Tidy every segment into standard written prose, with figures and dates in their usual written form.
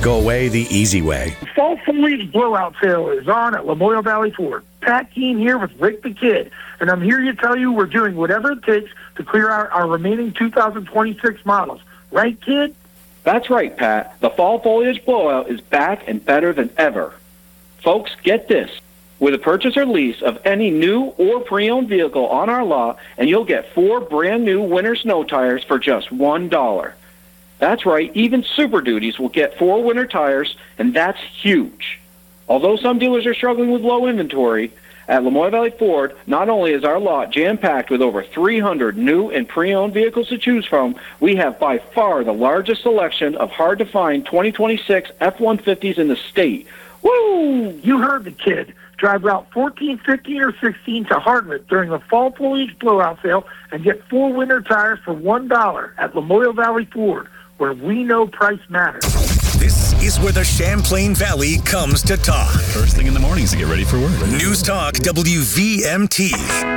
go away the easy way. Fall foliage blowout sale is on at Lamoille Valley Ford. Pat Keene here with Rick the Kid, and I'm here to tell you we're doing whatever it takes to clear out our remaining 2026 models. Right, Kid? That's right, Pat. The fall foliage blowout is back and better than ever. Folks, get this. With a purchase or lease of any new or pre-owned vehicle on our lot, and you'll get 4 brand new winter snow tires for just $1. That's right, even Super Duties will get 4 winter tires, and that's huge. Although some dealers are struggling with low inventory, at Lamoille Valley Ford, not only is our lot jam-packed with over 300 new and pre-owned vehicles to choose from, we have by far the largest selection of hard-to-find 2026 F-150s in the state. Woo! You heard the Kid. Drive Route 14, 15, or 16 to Hartmut during the fall foliage blowout sale and get 4 winter tires for $1 at Lamoille Valley Ford, where we know price matters. This is where the Champlain Valley comes to talk. First thing in the mornings to get ready for work. News Talk WVMT.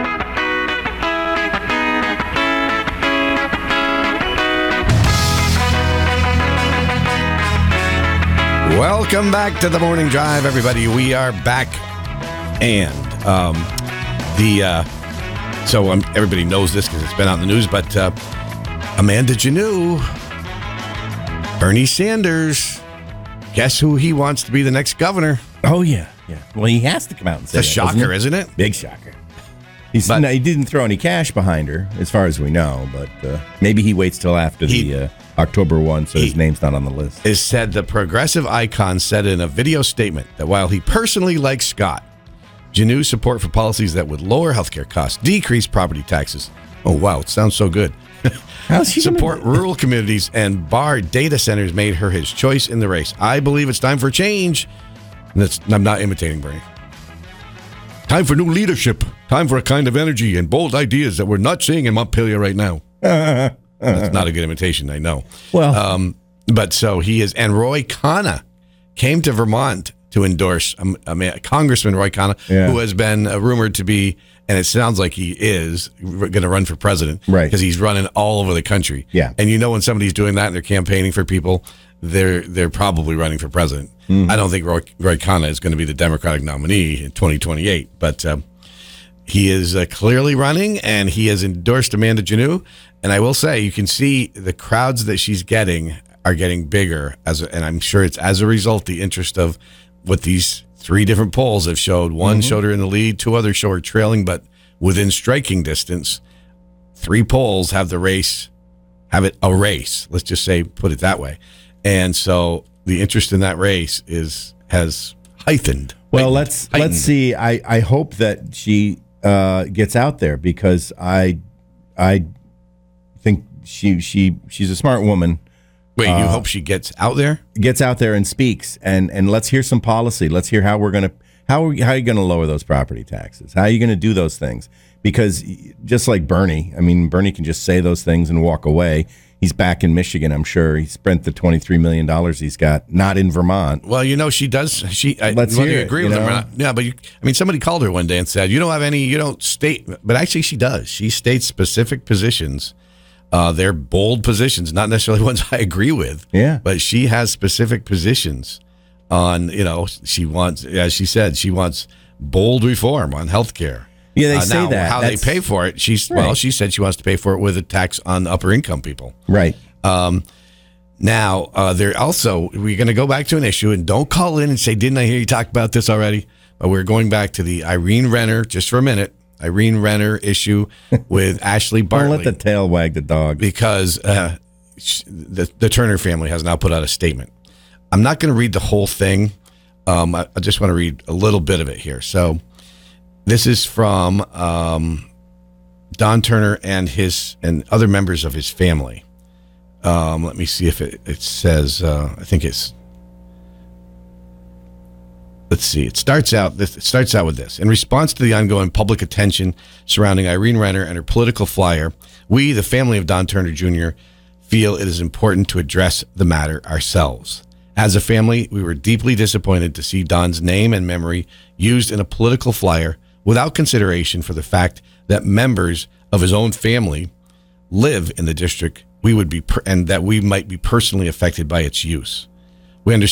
Welcome back to the Morning Drive, everybody. We are back. And everybody knows this because it's been out in the news, but Amanda Janot, Bernie Sanders, guess who he wants to be the next governor? Oh, yeah. Well, he has to come out and say it's a shocker, isn't it? Big shocker. He didn't throw any cash behind her, as far as we know, but maybe he waits till after the October 1, so his name's not on the list. Is said the progressive icon said in a video statement that while he personally likes Scott, Janot's support for policies that would lower healthcare costs, decrease property taxes. Oh, wow, it sounds so good. Support rural communities and bar data centers made her his choice in the race. I believe it's time for change. I'm not imitating Bernie. Time for new leadership. Time for a kind of energy and bold ideas that we're not seeing in Montpelier right now. That's not a good imitation, I know. Well, but so he is. And Roy Khanna came to Vermont to endorse Congressman Roy Khanna, who has been rumored to be, and it sounds like he is going to run for president, right? Because he's running all over the country. Yeah, and you know when somebody's doing that and they're campaigning for people, they're probably running for president. Mm-hmm. I don't think Roy Khanna is going to be the Democratic nominee in 2028, but he is clearly running, and he has endorsed Amanda Janot. And I will say, you can see the crowds that she's getting are getting bigger, and I'm sure it's as a result the interest of what these 3 different polls have showed. One showed her in the lead, 2 others show her trailing, but within striking distance. 3 polls have a race. Let's just say, put it that way. And so the interest in that race has heightened. Well, let's see. I hope that she gets out there, because I think she's a smart woman. Wait, you hope she gets out there? Gets out there and speaks, and let's hear some policy. Let's hear how are you gonna lower those property taxes? How are you gonna do those things? Because just like Bernie, Bernie can just say those things and walk away. He's back in Michigan, I'm sure. He spent the $23 million he's got, not in Vermont. Well, she does. Let's hear it, agree with him or not. Yeah, but somebody called her one day and said, you don't state, but actually she does. She states specific positions. They're bold positions, not necessarily ones I agree with. Yeah. But she has specific positions on, she wants, as she said, she wants bold reform on health care. Yeah, they say that. How they pay for it, she said she wants to pay for it with a tax on upper income people. Right. Now, we're going to go back to an issue, and don't call in and say, didn't I hear you talk about this already? But we're going back to the Irene Renner, just for a minute, Irene Renner issue with Ashley Bartley. Don't let the tail wag the dog. Because the Turner family has now put out a statement. I'm not going to read the whole thing. I just want to read a little bit of it here. So this is from Don Turner and other members of his family. Let me see if it says, I think it's, let's see. It starts out with this. In response to the ongoing public attention surrounding Irene Renner and her political flyer, we, the family of Don Turner Jr., feel it is important to address the matter ourselves. As a family, we were deeply disappointed to see Don's name and memory used in a political flyer without consideration for the fact that members of his own family live in the district and that we might be personally affected by its use. We understand